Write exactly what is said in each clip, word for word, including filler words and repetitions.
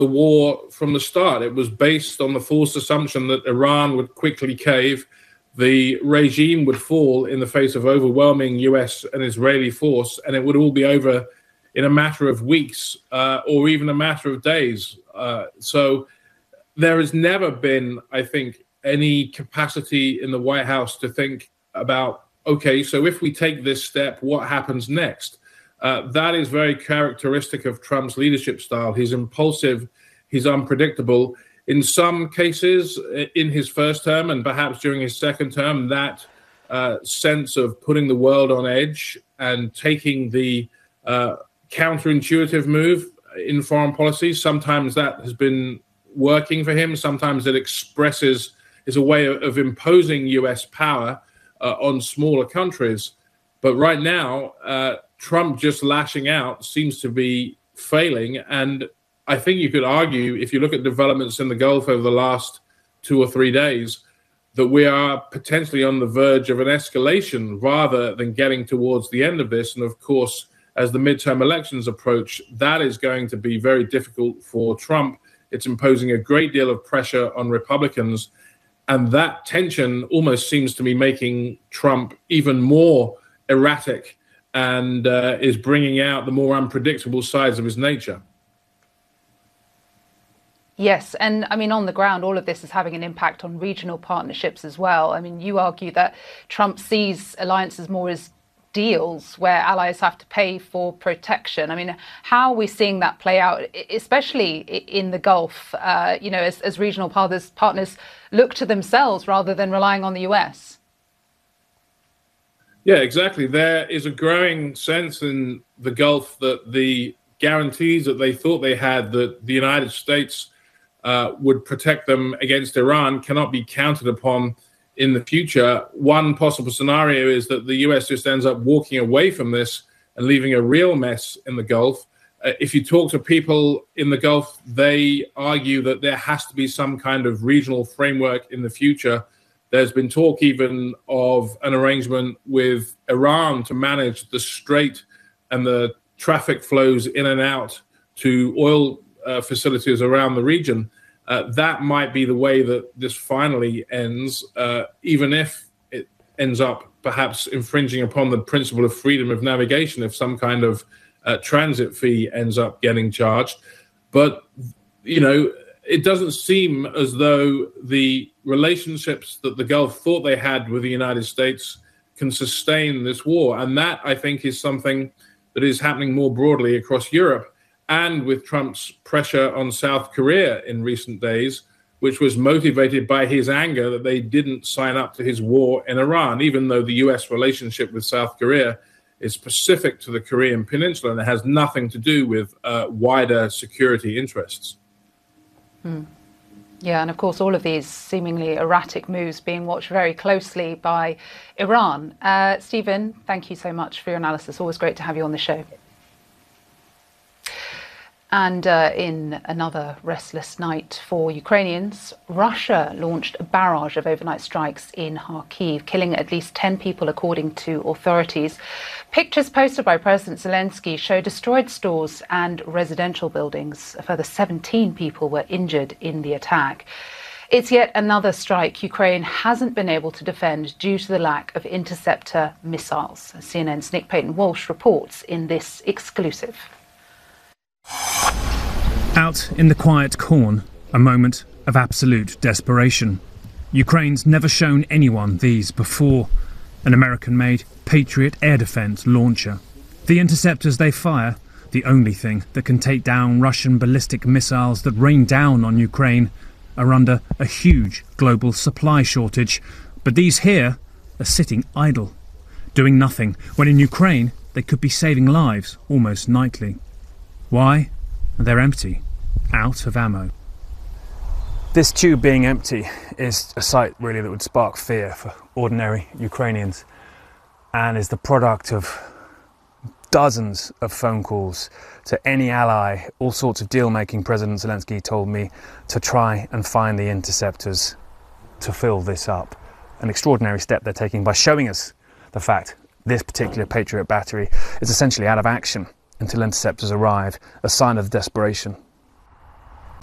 the war from the start. It was based on the false assumption that Iran would quickly cave, the regime would fall in the face of overwhelming U S and Israeli force, and it would all be over in a matter of weeks uh, or even a matter of days. Uh, so there has never been, I think, any capacity in the White House to think about, okay, so if we take this step, what happens next? Uh, that is very characteristic of Trump's leadership style. He's impulsive, he's unpredictable. In some cases, in his first term and perhaps during his second term, that uh, sense of putting the world on edge and taking the uh, counterintuitive move in foreign policy, sometimes that has been working for him. Sometimes it expresses, is a way of, of imposing U S power uh, on smaller countries. But right now, uh, Trump just lashing out seems to be failing. And I think you could argue, if you look at developments in the Gulf over the last two or three days, that we are potentially on the verge of an escalation rather than getting towards the end of this. And of course, as the midterm elections approach, that is going to be very difficult for Trump. It's imposing a great deal of pressure on Republicans. And that tension almost seems to be making Trump even more erratic and uh, is bringing out the more unpredictable sides of his nature. Yes, and I mean, on the ground, all of this is having an impact on regional partnerships as well. I mean, you argue that Trump sees alliances more as deals where allies have to pay for protection. I mean, how are we seeing that play out, especially in the Gulf, uh, you know, as, as regional partners, partners look to themselves rather than relying on the U S? Yeah, exactly. There is a growing sense in the Gulf that the guarantees that they thought they had, that the United States uh, would protect them against Iran, cannot be counted upon in the future. One possible scenario is that the U S just ends up walking away from this and leaving a real mess in the Gulf. Uh, if you talk to people in the Gulf, they argue that there has to be some kind of regional framework in the future. There's been talk even of an arrangement with Iran to manage the strait and the traffic flows in and out to oil uh, facilities around the region. Uh, that might be the way that this finally ends, uh, even if it ends up perhaps infringing upon the principle of freedom of navigation, if some kind of uh, transit fee ends up getting charged. But, you know, it doesn't seem as though the relationships that the Gulf thought they had with the United States can sustain this war. And that, I think, is something that is happening more broadly across Europe, and with Trump's pressure on South Korea in recent days, which was motivated by his anger that they didn't sign up to his war in Iran, even though the U S relationship with South Korea is specific to the Korean Peninsula and it has nothing to do with uh, wider security interests. Hmm. Yeah, and of course, all of these seemingly erratic moves being watched very closely by Iran. Uh, Stephen, thank you so much for your analysis. Always great to have you on the show. And uh, in another restless night for Ukrainians, Russia launched a barrage of overnight strikes in Kharkiv, killing at least ten people, according to authorities. Pictures posted by President Zelensky show destroyed stores and residential buildings. A further seventeen people were injured in the attack. It's yet another strike Ukraine hasn't been able to defend due to the lack of interceptor missiles. C N N's Nick Payton-Walsh reports in this exclusive. Out in the quiet corn, a moment of absolute desperation. Ukraine's never shown anyone these before. An American-made Patriot air defense launcher. The interceptors they fire, the only thing that can take down Russian ballistic missiles that rain down on Ukraine, are under a huge global supply shortage. But these here are sitting idle, doing nothing, when in Ukraine they could be saving lives almost nightly. Why? They're empty, out of ammo. This tube being empty is a sight really that would spark fear for ordinary Ukrainians, and is the product of dozens of phone calls to any ally, all sorts of deal-making. President Zelensky told me to try and find the interceptors to fill this up. An extraordinary step they're taking by showing us the fact this particular Patriot battery is essentially out of action until interceptors arrive, a sign of desperation.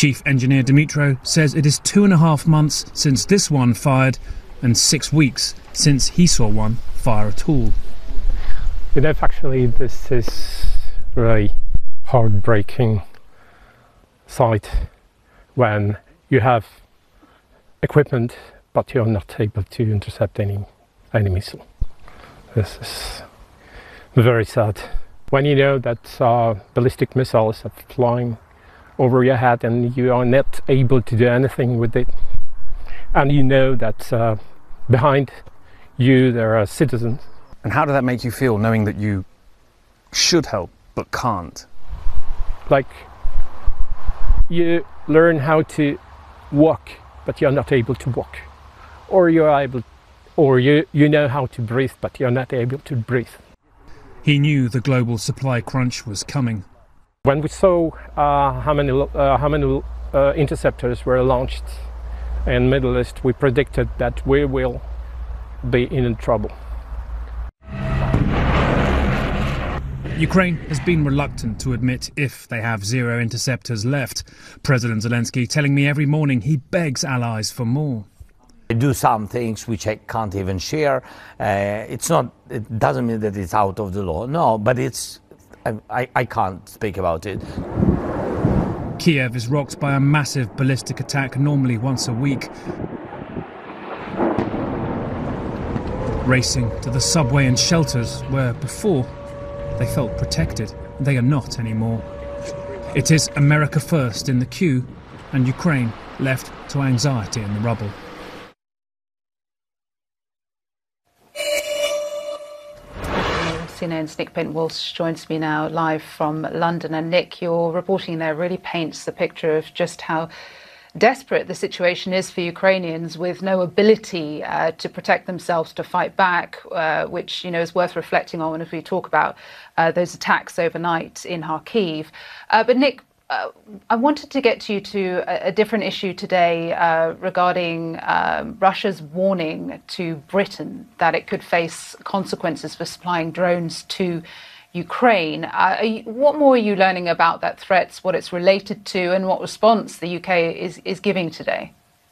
Chief Engineer Dimitro says it is two and a half months since this one fired and six weeks since he saw one fire at all. You know, actually, this is really heartbreaking sight when you have equipment but you're not able to intercept any any missile. This is very sad. When you know that uh, ballistic missiles are flying over your head and you are not able to do anything with it, and you know that uh, behind you there are citizens. And how did that make you feel, knowing that you should help but can't? Like you learn how to walk, but you're not able to walk, or you're able, or you you know how to breathe, but you're not able to breathe. He knew the global supply crunch was coming. When we saw uh, how many uh, how many uh, interceptors were launched in Middle East, we predicted that we will be in trouble. Ukraine has been reluctant to admit if they have zero interceptors left. President Zelensky telling me every morning he begs allies for more. I do some things which I can't even share. Uh, it's not. It doesn't mean that it's out of the law. No, but it's. I, I can't speak about it. Kiev is rocked by a massive ballistic attack normally once a week. Racing to the subway and shelters where before they felt protected. They are not anymore. It is America first in the queue and Ukraine left to anxiety in the rubble. C N N's Nick Paint-Walsh joins me now live from London. And Nick, your reporting there really paints the picture of just how desperate the situation is for Ukrainians, with no ability uh, to protect themselves, to fight back, uh, which, you know, is worth reflecting on as we talk about uh, those attacks overnight in Kharkiv. Uh, but Nick, uh, I wanted to get you to a, a different issue today uh, regarding um, Russia's warning to Britain that it could face consequences for supplying drones to Ukraine. Uh, are you, what more are you learning about that threat, what it's related to, and what response the U K is, is giving today?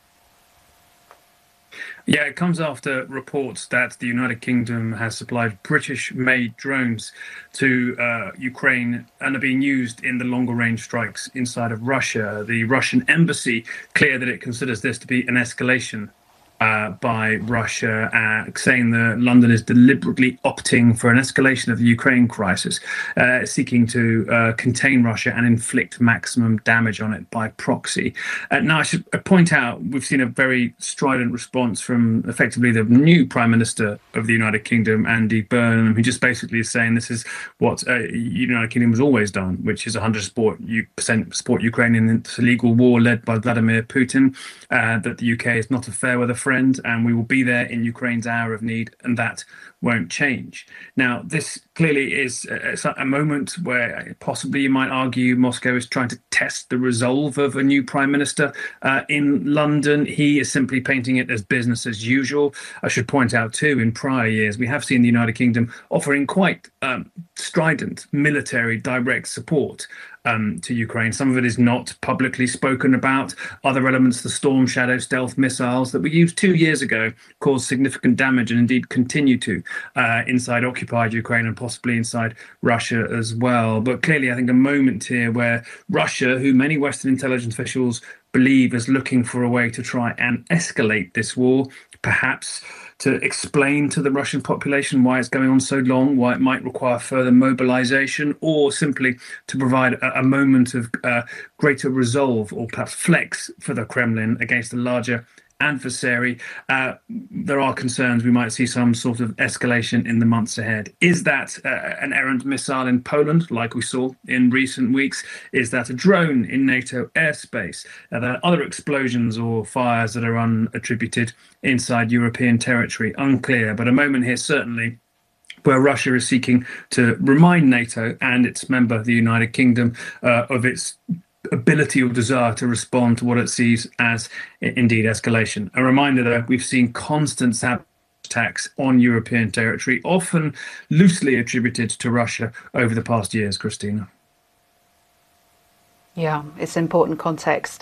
Yeah, it comes after reports that the United Kingdom has supplied British-made drones to uh, Ukraine and are being used in the longer-range strikes inside of Russia. The Russian embassy clear that it considers this to be an escalation Uh, by Russia, uh, saying that London is deliberately opting for an escalation of the Ukraine crisis, uh, seeking to uh, contain Russia and inflict maximum damage on it by proxy. Uh, now, I should point out, we've seen a very strident response from effectively the new Prime Minister of the United Kingdom, Andy Burnham, who just basically is saying this is what uh, the United Kingdom has always done, which is one hundred percent support Ukraine in this illegal war led by Vladimir Putin, uh, that the U K is not a fair weather friend, and we will be there in Ukraine's hour of need, and that won't change. Now, this clearly is a, a moment where possibly you might argue Moscow is trying to test the resolve of a new prime minister uh, in London. He is simply painting it as business as usual. I should point out, too, in prior years, we have seen the United Kingdom offering quite um, strident military direct support Um, to Ukraine. Some of it is not publicly spoken about. Other elements, the Storm Shadow stealth missiles that we used two years ago, caused significant damage and indeed continue to uh, inside occupied Ukraine and possibly inside Russia as well. But clearly, I think a moment here where Russia, who many Western intelligence officials believe is looking for a way to try and escalate this war, perhaps to explain to the Russian population why it's going on so long, why it might require further mobilization, or simply to provide a, a moment of uh, greater resolve or perhaps flex for the Kremlin against a larger adversary. Uh, there are concerns we might see some sort of escalation in the months ahead. Is that uh, an errant missile in Poland, like we saw in recent weeks? Is that a drone in NATO airspace? Are there other explosions or fires that are unattributed inside European territory? Unclear, but a moment here certainly where Russia is seeking to remind NATO and its member, the United Kingdom, uh, of its ability or desire to respond to what it sees as indeed escalation. A reminder that we've seen constant sabotage attacks on European territory, often loosely attributed to Russia over the past years, Christina. Yeah, it's important context.